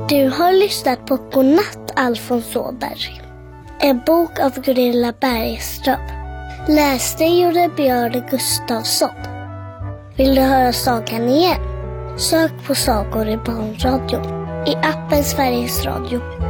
Du har lyssnat på Godnatt Alfons Åberg. En bok av Gunilla Bergström. Läste gjorde Björn Gustafsson. Vill du höra sagan igen? Sök på Sagor i barnradion i appen Sveriges Radio.